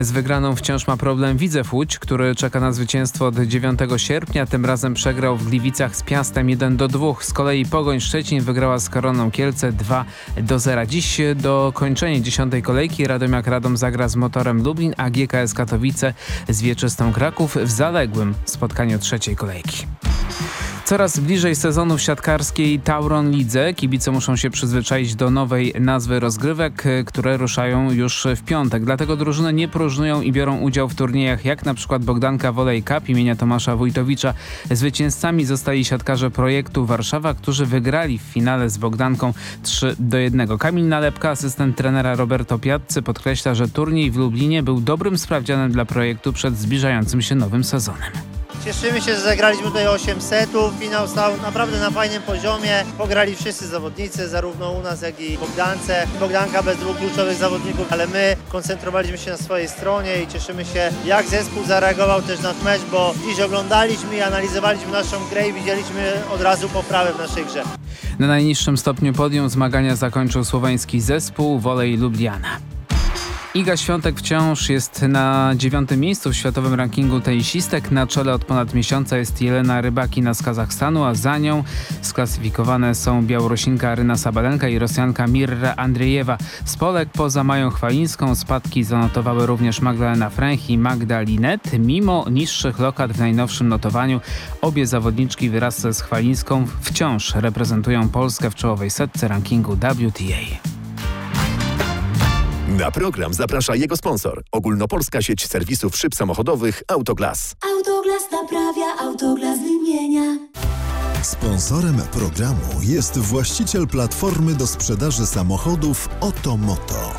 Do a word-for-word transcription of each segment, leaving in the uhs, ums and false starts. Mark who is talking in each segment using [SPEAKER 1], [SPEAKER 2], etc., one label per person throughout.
[SPEAKER 1] Z wygraną wciąż ma problem Widzew Łódź, który czeka na zwycięstwo od dziewiątego sierpnia. Tym razem przegrał w Gliwicach z Piastem jeden do dwóch. Z kolei Pogoń Szczecin wygrała z Koroną Kielce dwa do zera. Dziś do kończenia dziesiątej kolejki Radomiak Radom zagra z Motorem Lublin, a G K S Katowice z Wieczystą Kraków w zaległym spotkaniu trzeciej kolejki. Coraz bliżej sezonu w siatkarskiej Tauron Lidze. Kibice muszą się przyzwyczaić do nowej nazwy rozgrywek, które ruszają już w piątek. Dlatego drużyny nie próżnują i biorą udział w turniejach jak na przykład Bogdanka Volley Cup imienia Tomasza Wójtowicza. Zwycięzcami zostali siatkarze projektu Warszawa, którzy wygrali w finale z Bogdanką trzy do jednego. Kamil Nalepka, asystent trenera Roberto Piazzy, podkreśla, że turniej w Lublinie był dobrym sprawdzianem dla projektu przed zbliżającym się nowym sezonem.
[SPEAKER 2] Cieszymy się, że zagraliśmy tutaj osiem setów. Finał stał naprawdę na fajnym poziomie. Pograli wszyscy zawodnicy, zarówno u nas, jak i w Bogdance. Bogdanka bez dwóch kluczowych zawodników, ale my koncentrowaliśmy się na swojej stronie i cieszymy się, jak zespół zareagował też na mecz, bo dziś oglądaliśmy i analizowaliśmy naszą grę i widzieliśmy od razu poprawę w naszej grze.
[SPEAKER 1] Na najniższym stopniu podium zmagania zakończył słoweński zespół Volley Ljubljana. Iga Świątek wciąż jest na dziewiątym miejscu w światowym rankingu tenisistek. Na czele od ponad miesiąca jest Jelena Rybakina z Kazachstanu, a za nią sklasyfikowane są Białorusinka Aryna Sabalenka i Rosjanka Mirra Andriejewa. Z Polek poza Mają Chwalińską spadki zanotowały również Magdalena Fręch i Magda Linet. Mimo niższych lokat w najnowszym notowaniu obie zawodniczki wraz z Chwalińską wciąż reprezentują Polskę w czołowej setce rankingu W T A.
[SPEAKER 3] Na program zaprasza jego sponsor. Ogólnopolska sieć serwisów szyb samochodowych Autoglas.
[SPEAKER 4] Autoglas naprawia, Autoglas wymienia.
[SPEAKER 5] Sponsorem programu jest właściciel platformy do sprzedaży samochodów Otomoto.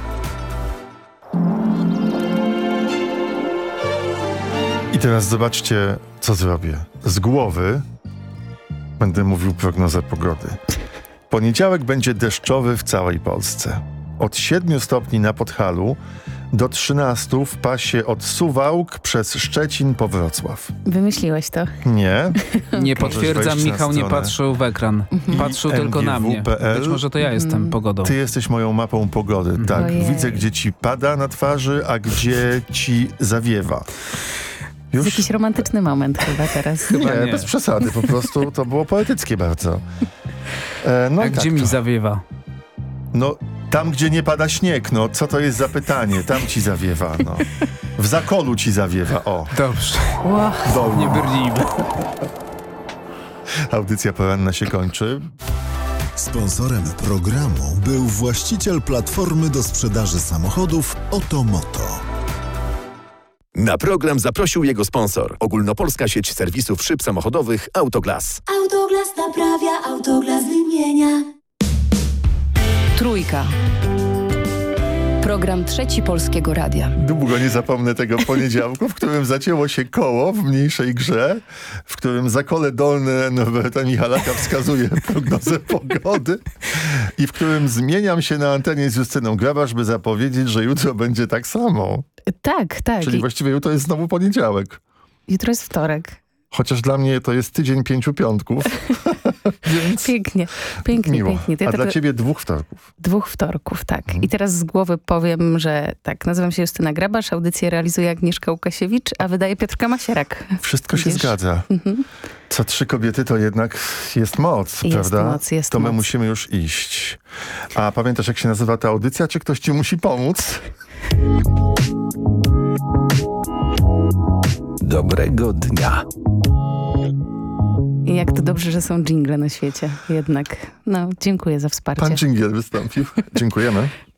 [SPEAKER 6] I teraz zobaczcie, co zrobię. Z głowy będę mówił prognozę pogody. Poniedziałek będzie deszczowy w całej Polsce. Od siedmiu stopni na Podhalu do trzynastu w pasie od Suwałk przez Szczecin po Wrocław.
[SPEAKER 7] Wymyśliłeś to?
[SPEAKER 6] Nie.
[SPEAKER 1] Nie potwierdzam, Michał nie patrzył w ekran. Patrzył
[SPEAKER 6] M G W
[SPEAKER 1] tylko na mnie.
[SPEAKER 6] P L.
[SPEAKER 1] Być może to ja jestem pogodą.
[SPEAKER 6] Ty jesteś moją mapą pogody. Tak,
[SPEAKER 7] Ojej.
[SPEAKER 6] widzę, gdzie ci pada na twarzy, a gdzie ci zawiewa.
[SPEAKER 7] Już? Jest jakiś romantyczny moment chyba teraz.
[SPEAKER 6] Nie,
[SPEAKER 1] nie.
[SPEAKER 6] bez przesady, po prostu to było poetyckie bardzo. E, no
[SPEAKER 1] A
[SPEAKER 6] i
[SPEAKER 1] gdzie
[SPEAKER 6] tak
[SPEAKER 1] mi
[SPEAKER 6] to.
[SPEAKER 1] zawiewa?
[SPEAKER 6] No, tam, gdzie nie pada śnieg, no, co to jest za pytanie? Tam ci zawiewa, no. W Zakolu ci zawiewa, o.
[SPEAKER 1] Dobrze.
[SPEAKER 7] Wow.
[SPEAKER 6] Dolnie.
[SPEAKER 1] Nie brnijmy.
[SPEAKER 6] Audycja poranna się kończy.
[SPEAKER 5] Sponsorem programu był właściciel platformy do sprzedaży samochodów Otomoto.
[SPEAKER 3] Na program zaprosił jego sponsor. Ogólnopolska sieć serwisów szyb samochodowych Autoglas.
[SPEAKER 4] Autoglas naprawia, Autoglas wymienia.
[SPEAKER 8] Trójka. Program Trzeci Polskiego Radia.
[SPEAKER 6] Długo nie zapomnę tego poniedziałku, w którym zacięło się koło w mniejszej grze, w którym Zakole Dolne Norberta Michalaka wskazuje prognozę pogody i w którym zmieniam się na antenie z Justyną Grabasz, by zapowiedzieć, że jutro będzie tak samo.
[SPEAKER 7] Tak, tak.
[SPEAKER 6] Czyli
[SPEAKER 7] I
[SPEAKER 6] właściwie jutro jest znowu poniedziałek.
[SPEAKER 7] jutro jest wtorek.
[SPEAKER 6] Chociaż dla mnie to jest tydzień pięciu piątków. Więc
[SPEAKER 7] Pięknie, pięknie,
[SPEAKER 6] miło.
[SPEAKER 7] pięknie. To ja
[SPEAKER 6] A dla
[SPEAKER 7] tylko-
[SPEAKER 6] ciebie dwóch wtorków.
[SPEAKER 7] Dwóch wtorków, tak. I teraz z głowy powiem, że tak, nazywam się Justyna Grabasz, audycję realizuje Agnieszka Łukasiewicz, a wydaje Piotrka Masierak.
[SPEAKER 6] Wszystko się
[SPEAKER 7] Widzisz?
[SPEAKER 6] zgadza.
[SPEAKER 7] Mhm.
[SPEAKER 6] Co trzy kobiety to jednak jest moc,
[SPEAKER 7] Jest
[SPEAKER 6] prawda?
[SPEAKER 7] moc, jest
[SPEAKER 6] to my
[SPEAKER 7] moc.
[SPEAKER 6] musimy już iść. A pamiętasz, jak się nazywa ta audycja? Czy ktoś ci musi pomóc?
[SPEAKER 3] Dobrego dnia.
[SPEAKER 7] I jak to dobrze, że są dżingle na świecie jednak. No, dziękuję za wsparcie.
[SPEAKER 6] Pan dżingiel wystąpił. Dziękujemy.